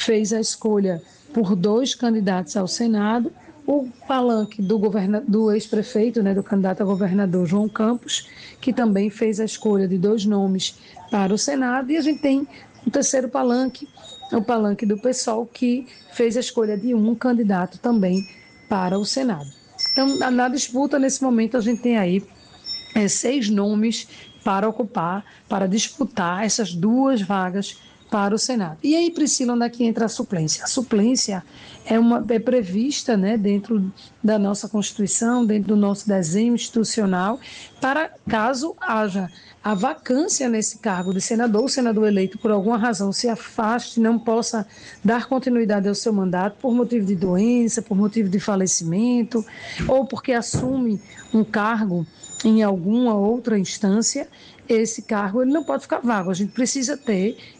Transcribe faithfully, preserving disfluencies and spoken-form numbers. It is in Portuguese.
fez a escolha por dois candidatos ao Senado, o palanque do, governa, do ex-prefeito, né, do candidato a governador João Campos, que também fez a escolha de dois nomes para o Senado, e a gente tem um terceiro palanque, o palanque do PSOL, que fez a escolha de um candidato também para o Senado. Então, na, na disputa, nesse momento, a gente tem aí é, seis nomes para ocupar, para disputar essas duas vagas para o Senado. E aí, Priscila, onde é que entra a suplência? A suplência é, uma, é prevista, né, dentro da nossa Constituição, dentro do nosso desenho institucional, para caso haja a vacância nesse cargo de senador, o senador eleito por alguma razão se afaste, não possa dar continuidade ao seu mandato por motivo de doença, por motivo de falecimento, ou porque assume um cargo em alguma outra instância, esse cargo ele não pode ficar vago. A gente precisa ter